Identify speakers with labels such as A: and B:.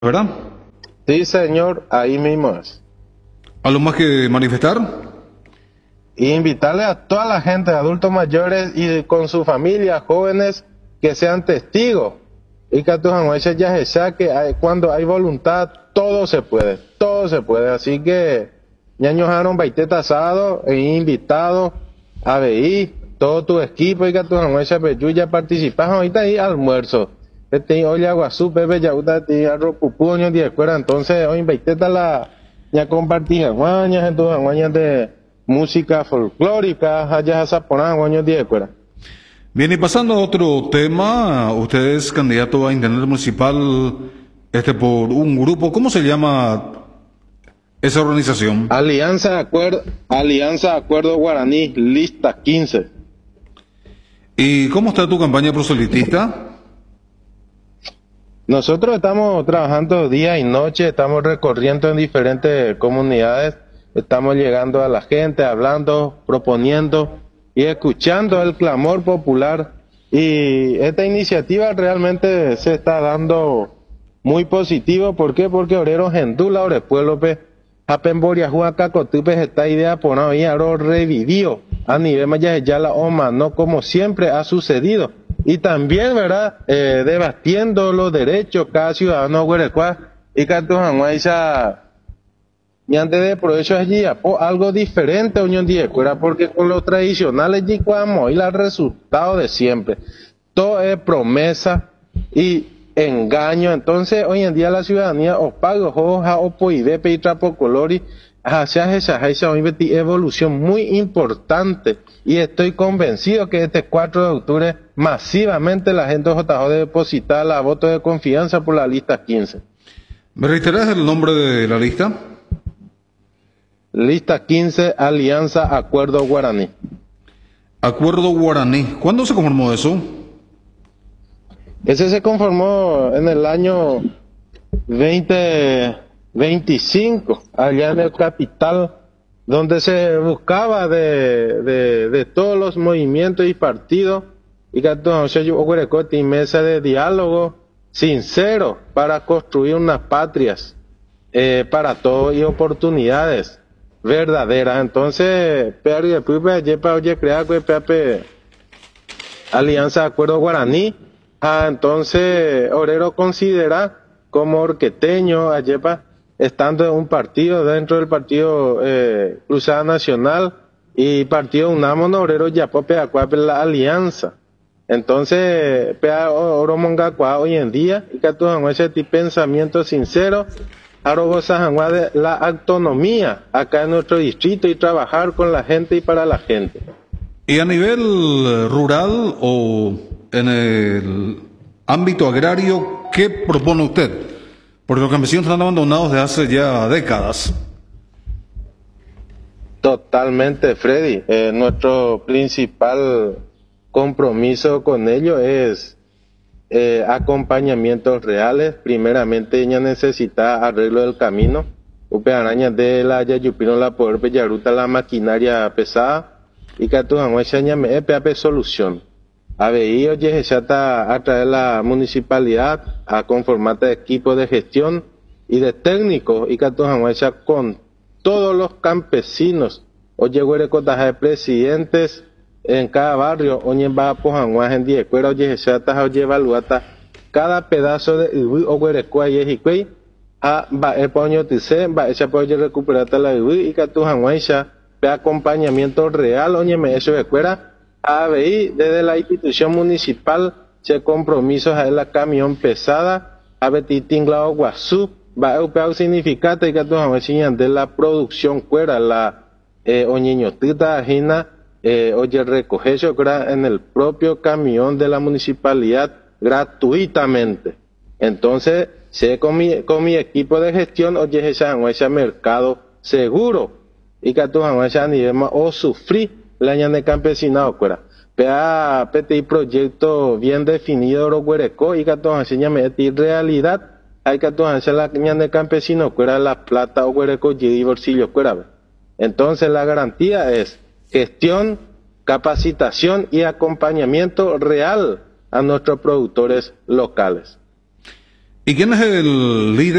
A: ¿Verdad?
B: Sí, señor, ahí mismo es.
A: ¿Algo más que manifestar?
B: Y invitarle a toda la gente, adultos mayores y con su familia, jóvenes, que sean testigos. Y que cuando hay voluntad, todo se puede, todo se puede. Así que, ñaños Aaron Baiteta asado, e invitado a BI, todo tu equipo, y que tu ya participas ahorita ahí almuerzo. Oye, Aguazú, Pepe, Yauta, arroz pupú, ño de escuela. Entonces, hoy Baiteta la, ya compartí aguañas, entonces aguañas de música folclórica, allá zaponá, aguaños de escuela.
A: Bien, y pasando a otro tema, usted es candidato a intendente municipal por un grupo. ¿Cómo se llama esa organización?
B: Alianza de Acuerdo Guaraní, lista 15.
A: ¿Y cómo está tu campaña proselitista?
B: Nosotros estamos trabajando día y noche, estamos recorriendo en diferentes comunidades, estamos llegando a la gente, hablando, proponiendo y escuchando el clamor popular. Y esta iniciativa realmente se está dando muy positivo. ¿Por qué? Porque Oreros Gendula, Ore Pueblo, Apenboria, Juacacotupes, esta idea por ahí ahora revivió a nivel Mayayala Oma, no como siempre ha sucedido. Y también, ¿verdad? Debatiendo los derechos cada ciudadano Huerecuá y Catujanguayza. Y antes de provecho allí, algo diferente, Unión Diescuera, porque con los tradicionales y el resultado de siempre. Todo es promesa y engaño. Entonces, hoy en día la ciudadanía o paga o poidepe y trapocolori hacia esa evolución muy importante. Y estoy convencido que este 4 de octubre masivamente la gente de JJ debe depositar la voto de confianza por la lista 15.
A: ¿Me reiteras el nombre de la lista?
B: Lista 15, Alianza Acuerdo Guaraní.
A: Acuerdo Guaraní. ¿Cuándo se conformó eso?
B: Ese se conformó en el año 2025, allá en el capital, donde se buscaba de todos los movimientos y partidos, y que mesa de diálogo sincero para construir unas patrias para todos y oportunidades verdaderas. Entonces, Alianza de Acuerdo Guaraní, entonces Orero considera como orqueteño, ayepa, estando en un partido, dentro del partido Cruzada Nacional y partido UNAMO, Orero Yapope Acuape la alianza. Entonces, Oromongacua hoy en día, y que tu ese pensamiento sincero, de la autonomía acá en nuestro distrito y trabajar con la gente y para la gente.
A: ¿Y a nivel rural o en el ámbito agrario, qué propone usted? Porque los campesinos están abandonados desde hace ya décadas.
B: Totalmente, Freddy. Nuestro principal compromiso con ellos es acompañamientos reales. Primeramente, ella necesita arreglo del camino. Upe araña de la Yayupino, la poder Pellaruta, la maquinaria pesada. Y que tu me solución. ABI, oye, ya está a traer la municipalidad a conformar equipo de gestión y de técnicos. Y que tu con todos los campesinos. Oye, huerecotaje de presidentes en cada barrio, oye, va a pojanguas en diescuera, oye, chata, oye, evaluata, cada pedazo de iwi, o huerecua, y ejicuey, va el poño tice, va esa poño recuperata la iwi, y que tu janguaisha, de acompañamiento real, oye, me eso de cuera, ABI, desde la institución municipal, se compromisos a la camión pesada, a betitinglao guazú, va a significado, y que tu janguaisha, de la producción cuera, la oñiñotita, ajina, oye, recoger yo creo en el propio camión de la municipalidad gratuitamente. Entonces, sé con mi equipo de gestión, oye, ese mercado seguro y que tu a nivel más o sufrir la ña de campesinado, cuera. Pea petit proyecto bien definido, lo cuereco y que tu me realidad, hay que tu la ña de campesino, cuera la plata o cuereco y bolsillo, cuera. Entonces, la garantía es gestión, capacitación y acompañamiento real a nuestros productores locales.
A: ¿Y quién es el líder